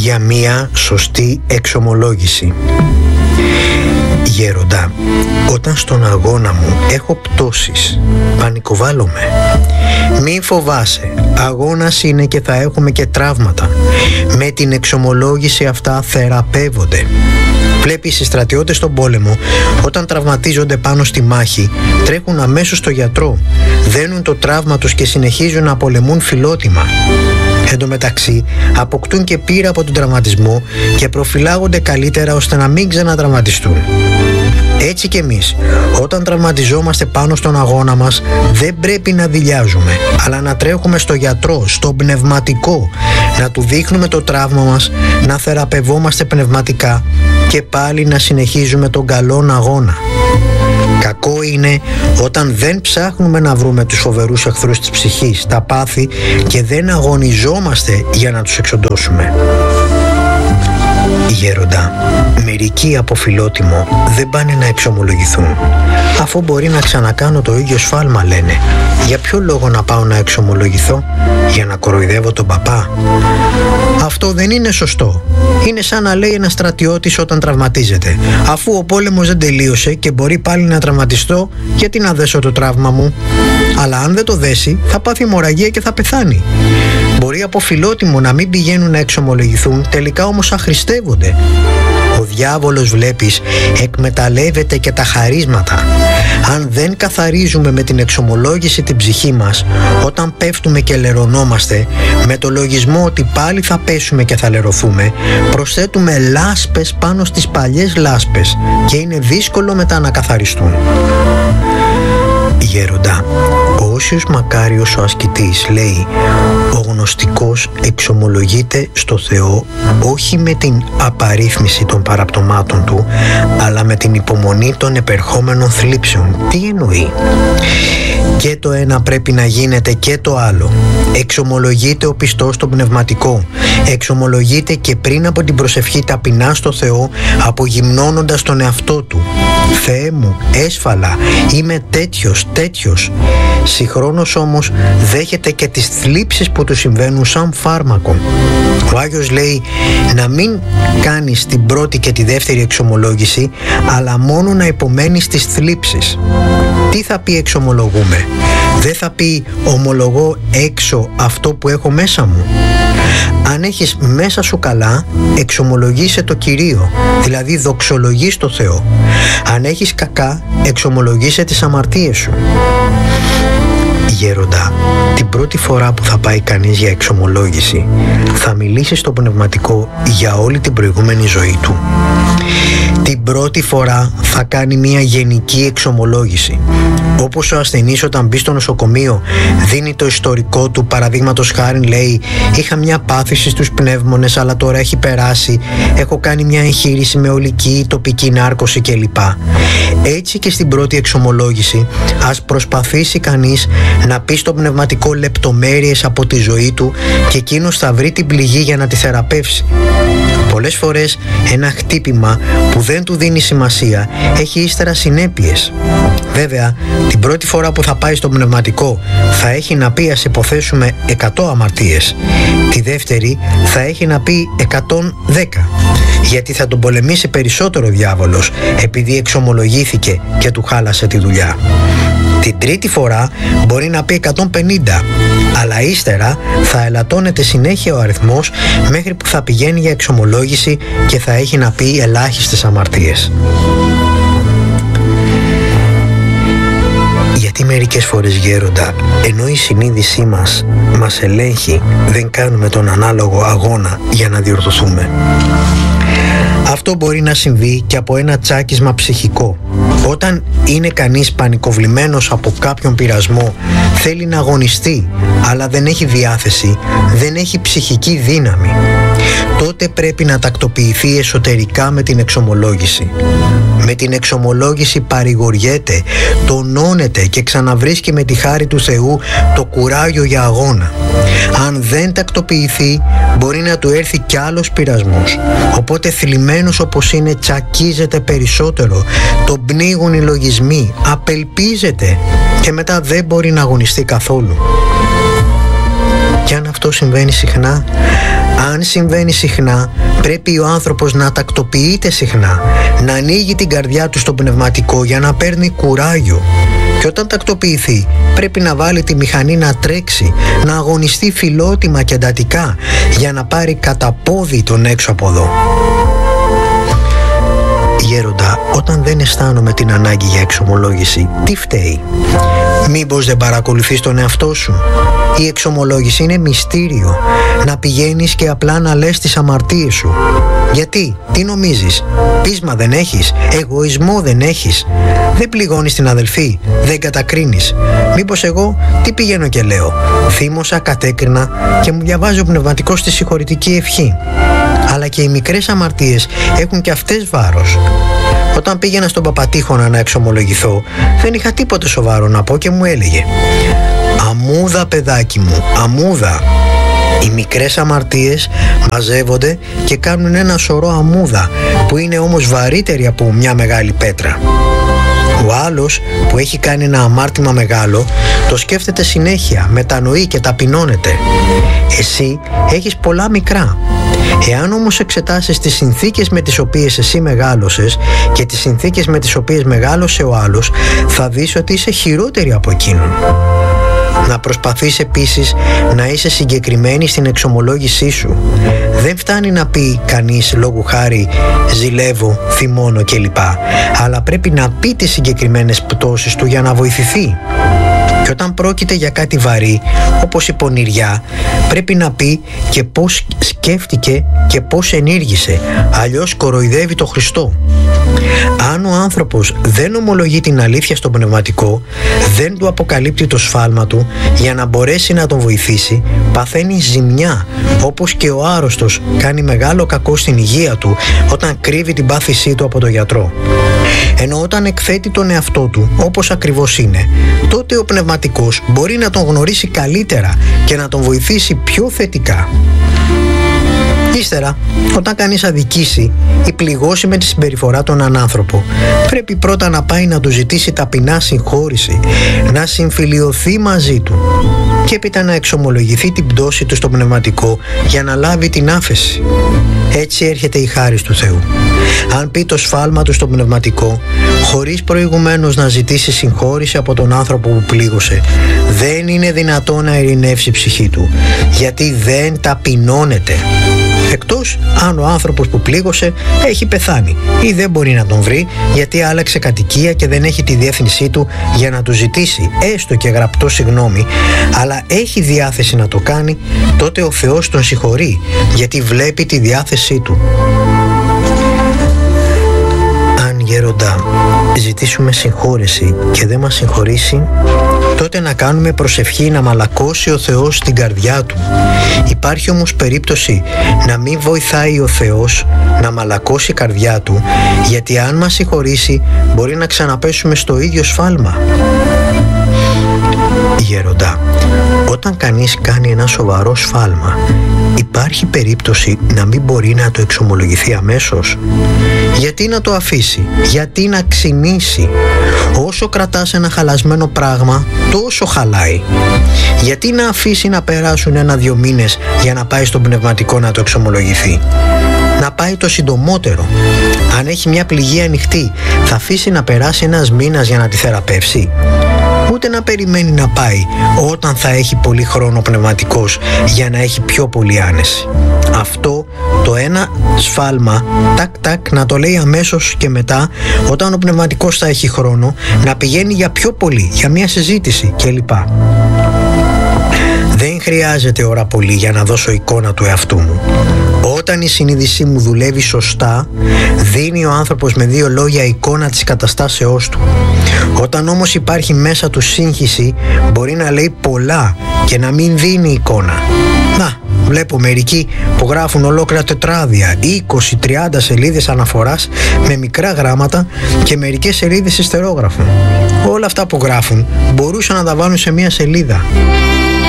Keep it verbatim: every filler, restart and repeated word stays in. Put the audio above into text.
για μία σωστή εξομολόγηση. Γέροντα, όταν στον αγώνα μου έχω πτώσεις, πανικοβάλλομαι. Μη φοβάσαι, αγώνας είναι και θα έχουμε και τραύματα. Με την εξομολόγηση αυτά θεραπεύονται. Βλέπεις οι στρατιώτες στον πόλεμο, όταν τραυματίζονται πάνω στη μάχη, τρέχουν αμέσως στο γιατρό, δένουν το τραύμα τους και συνεχίζουν να πολεμούν φιλότιμα. Εν τω μεταξύ, αποκτούν και πείρα από τον τραυματισμό και προφυλάγονται καλύτερα ώστε να μην ξανατραυματιστούν. Έτσι και εμείς, όταν τραυματιζόμαστε πάνω στον αγώνα μας, δεν πρέπει να δειλιάζουμε, αλλά να τρέχουμε στο γιατρό, στο πνευματικό, να του δείχνουμε το τραύμα μας, να θεραπευόμαστε πνευματικά και πάλι να συνεχίζουμε τον καλόν αγώνα. Κακό είναι όταν δεν ψάχνουμε να βρούμε τους φοβερούς εχθρούς της ψυχής, τα πάθη, και δεν αγωνιζόμαστε για να τους εξοντώσουμε. Γέροντα, μερικοί από φιλότιμο δεν πάνε να εξομολογηθούν, αφού μπορεί να ξανακάνω το ίδιο σφάλμα, λένε. Για ποιο λόγο να πάω να εξομολογηθώ? Για να κοροϊδεύω τον παπά? Αυτό δεν είναι σωστό. Είναι σαν να λέει ένας στρατιώτης όταν τραυματίζεται: αφού ο πόλεμος δεν τελείωσε και μπορεί πάλι να τραυματιστώ, γιατί να δέσω το τραύμα μου? Αλλά αν δεν το δέσει, θα πάθει αιμορραγία και θα πεθάνει. Μπορεί από φιλότιμο να μην πηγαίνουν να εξομολογηθούν, τελικά όμως αχρηστεύονται. Ο διάβολος, βλέπεις, εκμεταλλεύεται και τα χαρίσματα. Αν δεν καθαρίζουμε με την εξομολόγηση την ψυχή μας, όταν πέφτουμε και λερωνόμαστε, με το λογισμό ότι πάλι θα πέσουμε και θα λερωθούμε, προσθέτουμε λάσπες πάνω στις παλιές λάσπες και είναι δύσκολο μετά να καθαριστούν. Γέροντα, ο Όσιος Μακάριος ο ασκητής λέει: ο γνωστικός εξομολογείται στο Θεό όχι με την απαρίθμηση των παραπτωμάτων του, αλλά με την υπομονή των επερχόμενων θλίψεων. Τι εννοεί? Και το ένα πρέπει να γίνεται και το άλλο. Εξομολογείται ο πιστός στο πνευματικό. Εξομολογείται και πριν από την προσευχή ταπεινά στο Θεό, απογυμνώνοντας τον εαυτό του. Θεέ μου, έσφαλα, είμαι τέτοιος, τέτοιος. Συγχρόνως όμως δέχεται και τις θλίψεις που του συμβαίνουν σαν φάρμακο. Ο Άγιος λέει να μην κάνεις την πρώτη και τη δεύτερη εξομολόγηση, αλλά μόνο να υπομένεις τις θλίψεις. Τι θα πει εξομολογούμε? Δεν θα πει ομολογώ έξω αυτό που έχω μέσα μου. Αν έχεις μέσα σου καλά, εξομολογείσαι το Κυρίο, δηλαδή δοξολογείς το Θεό. Αν έχεις κακά, εξομολογείσαι τις αμαρτίες σου. Γέροντα, την πρώτη φορά που θα πάει κανείς για εξομολόγηση, θα μιλήσει στο πνευματικό για όλη την προηγούμενη ζωή του. Την πρώτη φορά θα κάνει μια γενική εξομολόγηση. Όπως ο ασθενής όταν μπει στο νοσοκομείο δίνει το ιστορικό του, παραδείγματος χάριν λέει: είχα μια πάθηση στους πνεύμονες, αλλά τώρα έχει περάσει, έχω κάνει μια εγχείρηση με ολική τοπική νάρκωση κλπ. Έτσι και στην πρώτη εξομολόγηση ας προσπαθήσει κανείς να πει στο πνευματικό λεπτομέρειες από τη ζωή του και εκείνος θα βρει την πληγή για να τη θεραπεύσει. Πολλές φορές ένα χτύπημα που δεν του δίνει σημασία έχει ύστερα συνέπειες. Βέβαια, την πρώτη φορά που θα πάει στο πνευματικό θα έχει να πει, ας υποθέσουμε, εκατό αμαρτίες. Τη δεύτερη θα έχει να πει εκατόν δέκα, γιατί θα τον πολεμήσει περισσότερο ο διάβολος επειδή εξομολογήθηκε και του χάλασε τη δουλειά. Την τρίτη φορά μπορεί να πει εκατόν πενήντα, αλλά ύστερα θα ελαττώνεται συνέχεια ο αριθμός μέχρι που θα πηγαίνει για εξομολόγηση και θα έχει να πει ελάχιστες αμαρτίες. Γιατί μερικές φορές, γέροντα, ενώ η συνείδησή μας μας ελέγχει, δεν κάνουμε τον ανάλογο αγώνα για να διορθωθούμε? Αυτό μπορεί να συμβεί και από ένα τσάκισμα ψυχικό. Όταν είναι κανείς πανικοβλημένος από κάποιον πειρασμό, θέλει να αγωνιστεί, αλλά δεν έχει διάθεση, δεν έχει ψυχική δύναμη. Τότε πρέπει να τακτοποιηθεί εσωτερικά με την εξομολόγηση. Με την εξομολόγηση παρηγοριέται, τονώνεται και ξαναβρίσκει με τη χάρη του Θεού το κουράγιο για αγώνα. Αν δεν τακτοποιηθεί, μπορεί να του έρθει κι άλλος πειρασμός. Οπότε θλιμμένος όπως είναι, τσακίζεται περισσότερο, τον πνίγουν οι λογισμοί, απελπίζεται και μετά δεν μπορεί να αγωνιστεί καθόλου. Και αν αυτό συμβαίνει συχνά, Αν συμβαίνει συχνά, πρέπει ο άνθρωπος να τακτοποιείται συχνά, να ανοίγει την καρδιά του στο πνευματικό για να παίρνει κουράγιο. Και όταν τακτοποιηθεί, πρέπει να βάλει τη μηχανή να τρέξει, να αγωνιστεί φιλότιμα και εντατικά για να πάρει κατά πόδι τον έξω από εδώ. Γέροντα, όταν δεν αισθάνομαι την ανάγκη για εξομολόγηση, τι φταίει? Μήπως δεν παρακολουθείς τον εαυτό σου? Η εξομολόγηση είναι μυστήριο. Να πηγαίνεις και απλά να λες τις αμαρτίες σου. Γιατί, τι νομίζεις? Πείσμα δεν έχεις? Εγωισμό δεν έχεις? Δεν πληγώνεις την αδελφή? Δεν κατακρίνεις? Μήπως εγώ τι πηγαίνω και λέω? Θύμωσα, κατέκρινα και μου διαβάζει ο πνευματικός τη συγχωρητική ευχή. Αλλά και οι μικρές αμαρτίες έχουν και αυτές βάρος. Όταν πήγαινα στον Παπατήχωνα να εξομολογηθώ, δεν είχα τίποτε σοβαρό να πω και μου έλεγε: «Αμούδα, παιδάκι μου, αμούδα». Οι μικρές αμαρτίες μαζεύονται και κάνουν ένα σωρό αμούδα, που είναι όμως βαρύτερη από μια μεγάλη πέτρα. Ο άλλος που έχει κάνει ένα αμάρτημα μεγάλο το σκέφτεται συνέχεια, μετανοεί και ταπεινώνεται. Εσύ έχεις πολλά μικρά. Εάν όμως εξετάσεις τις συνθήκες με τις οποίες εσύ μεγάλωσες και τις συνθήκες με τις οποίες μεγάλωσε ο άλλος, θα δεις ότι είσαι χειρότερη από εκείνον. Να προσπαθείς επίσης να είσαι συγκεκριμένη στην εξομολόγησή σου. Δεν φτάνει να πει κανείς λόγου χάρη «ζηλεύω», «θυμώνω» κλπ. Αλλά πρέπει να πει τις συγκεκριμένες πτώσεις του για να βοηθηθεί. Και όταν πρόκειται για κάτι βαρύ, όπως η πονηριά, πρέπει να πει και πώς σκέφτηκε και πώς ενήργησε, αλλιώς κοροϊδεύει το Χριστό. Αν ο άνθρωπος δεν ομολογεί την αλήθεια στον πνευματικό, δεν του αποκαλύπτει το σφάλμα του για να μπορέσει να τον βοηθήσει, παθαίνει ζημιά, όπως και ο άρρωστος κάνει μεγάλο κακό στην υγεία του όταν κρύβει την πάθησή του από τον γιατρό. Ενώ όταν εκθέτει τον εαυτό του όπως ακριβώς είναι, τότε ο πνευματικός μπορεί να τον γνωρίσει καλύτερα και να τον βοηθήσει πιο θετικά. Ύστερα, όταν κανείς αδικήσει ή πληγώσει με τη συμπεριφορά τον ανάνθρωπο, πρέπει πρώτα να πάει να του ζητήσει ταπεινά συγχώρηση, να συμφιλιωθεί μαζί του και έπειτα να εξομολογηθεί την πτώση του στο πνευματικό για να λάβει την άφεση. Έτσι έρχεται η χάρις του Θεού. Αν πει το σφάλμα του στο πνευματικό, χωρίς προηγουμένως να ζητήσει συγχώρηση από τον άνθρωπο που πλήγωσε, δεν είναι δυνατό να ειρηνεύσει η ψυχή του, γιατί δεν ταπεινώνεται. Εκτός αν ο άνθρωπος που πλήγωσε έχει πεθάνει ή δεν μπορεί να τον βρει γιατί άλλαξε κατοικία και δεν έχει τη διεύθυνσή του για να του ζητήσει έστω και γραπτό συγγνώμη, αλλά έχει διάθεση να το κάνει, τότε ο Θεός τον συγχωρεί γιατί βλέπει τη διάθεσή του. Αν, γέροντα, ζητήσουμε συγχώρεση και δεν μας συγχωρήσει, τότε να κάνουμε προσευχή να μαλακώσει ο Θεός την καρδιά του. Υπάρχει όμως περίπτωση να μην βοηθάει ο Θεός να μαλακώσει η καρδιά του, γιατί αν μας συγχωρήσει μπορεί να ξαναπέσουμε στο ίδιο σφάλμα. Γέροντα, όταν κανείς κάνει ένα σοβαρό σφάλμα, υπάρχει περίπτωση να μην μπορεί να το εξομολογηθεί αμέσως. Γιατί να το αφήσει, γιατί να ξυνήσει? Όσο κρατάς ένα χαλασμένο πράγμα, τόσο χαλάει. Γιατί να αφήσει να περάσουν ένα-δυο μήνες για να πάει στον πνευματικό να το εξομολογηθεί? Να πάει το συντομότερο. Αν έχει μια πληγή ανοιχτή, θα αφήσει να περάσει ένας μήνας για να τη θεραπεύσει? Ούτε να περιμένει να πάει όταν θα έχει πολύ χρόνο πνευματικός για να έχει πιο πολύ άνεση. Αυτό το ένα σφάλμα, τάκ τάκ, να το λέει αμέσως και μετά, όταν ο πνευματικός θα έχει χρόνο, να πηγαίνει για πιο πολύ, για μια συζήτηση κλπ. Δεν χρειάζεται ώρα πολύ για να δώσω εικόνα του εαυτού μου. Όταν η συνείδησή μου δουλεύει σωστά, δίνει ο άνθρωπος με δύο λόγια εικόνα της καταστάσεώς του. Όταν όμως υπάρχει μέσα του σύγχυση, μπορεί να λέει πολλά και να μην δίνει εικόνα. Να, βλέπω μερικοί που γράφουν ολόκληρα τετράδια, είκοσι τριάντα σελίδες αναφοράς με μικρά γράμματα και μερικές σελίδες ιστερόγραφων. Όλα αυτά που γράφουν μπορούσαν να τα βάλουν σε μία σελίδα.